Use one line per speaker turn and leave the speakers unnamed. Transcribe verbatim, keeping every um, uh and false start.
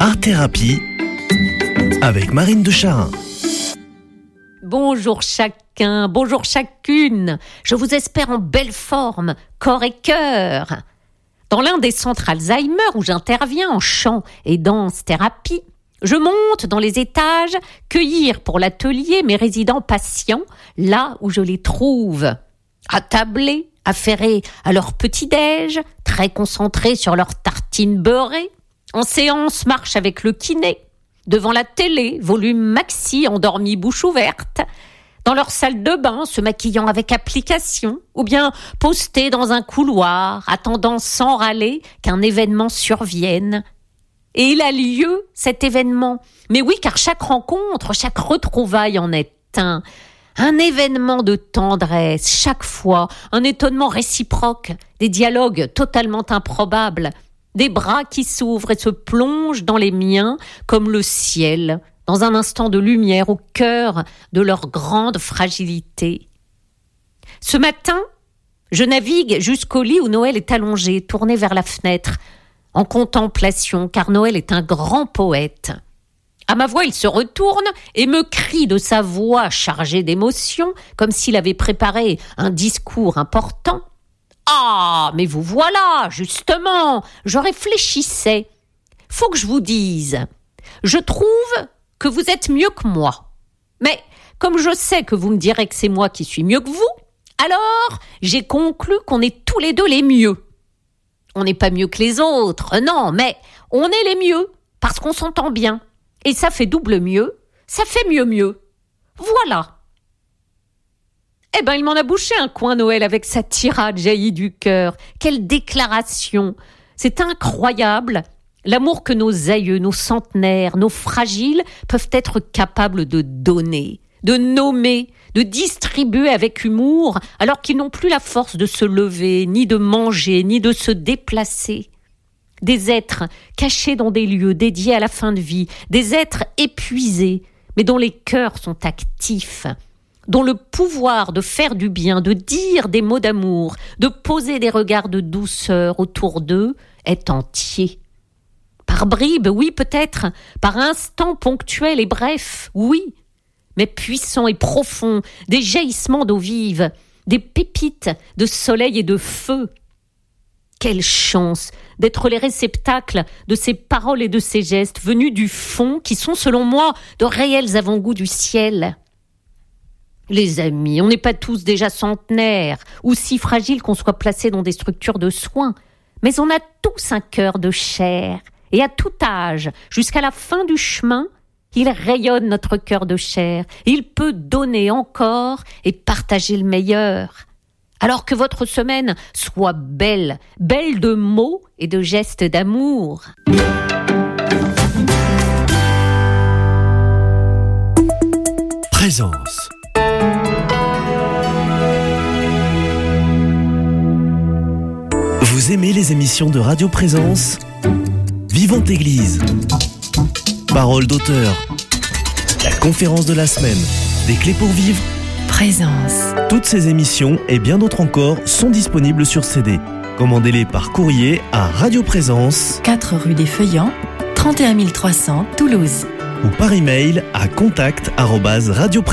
Art Thérapie avec Marine de Charin.
Bonjour chacun, bonjour chacune. Je vous espère en belle forme, corps et cœur. Dans l'un des centres Alzheimer où j'interviens en chant et danse thérapie, je monte dans les étages cueillir pour l'atelier mes résidents patients là où je les trouve. Attablés, affairés à leur petit-déj, très concentrés sur leur tartine beurrée, en séance marche avec le kiné, devant la télé, volume maxi, endormis bouche ouverte, dans leur salle de bain, se maquillant avec application, ou bien postés dans un couloir, attendant sans râler qu'un événement survienne. Et il a lieu, cet événement. Mais oui, car chaque rencontre, chaque retrouvaille en est un. Un événement de tendresse, chaque fois, un étonnement réciproque, des dialogues totalement improbables, des bras qui s'ouvrent et se plongent dans les miens comme le ciel, dans un instant de lumière au cœur de leur grande fragilité. Ce matin, je navigue jusqu'au lit où Noël est allongé, tourné vers la fenêtre, en contemplation, car Noël est un grand poète. À ma voix, il se retourne et me crie de sa voix chargée d'émotion, comme s'il avait préparé un discours important. « Ah, mais vous voilà, justement, je réfléchissais. Faut que je vous dise, je trouve que vous êtes mieux que moi. Mais comme je sais que vous me direz que c'est moi qui suis mieux que vous, alors j'ai conclu qu'on est tous les deux les mieux. On n'est pas mieux que les autres, non, mais on est les mieux, parce qu'on s'entend bien. Et ça fait double mieux, ça fait mieux mieux. Voilà. » Eh ben, il m'en a bouché un coin, Noël, avec sa tirade jaillie du cœur. Quelle déclaration! C'est incroyable, l'amour que nos aïeux, nos centenaires, nos fragiles peuvent être capables de donner, de nommer, de distribuer avec humour, alors qu'ils n'ont plus la force de se lever, ni de manger, ni de se déplacer. Des êtres cachés dans des lieux dédiés à la fin de vie, des êtres épuisés, mais dont les cœurs sont actifs, dont le pouvoir de faire du bien, de dire des mots d'amour, de poser des regards de douceur autour d'eux est entier. Par bribes, oui peut-être, par instants ponctuels et brefs, oui, mais puissants et profonds, des jaillissements d'eau vive, des pépites de soleil et de feu. Quelle chance d'être les réceptacles de ces paroles et de ces gestes venus du fond qui sont, selon moi, de réels avant-goûts du ciel. Les amis, on n'est pas tous déjà centenaires ou si fragiles qu'on soit placés dans des structures de soins, mais on a tous un cœur de chair et à tout âge, jusqu'à la fin du chemin, il rayonne notre cœur de chair, il peut donner encore et partager le meilleur. Alors que votre semaine soit belle, belle de mots et de gestes d'amour.
Présence. Vous aimez les émissions de Radio Présence ? Vivante Église. Parole d'auteur. La conférence de la semaine. Des clés pour vivre.
Présence.
Toutes ces émissions et bien d'autres encore sont disponibles sur C D. Commandez-les par courrier à Radio Présence,
quatre rue des Feuillants, trente et un mille trois cents, Toulouse.
ou par email à contact arobase radio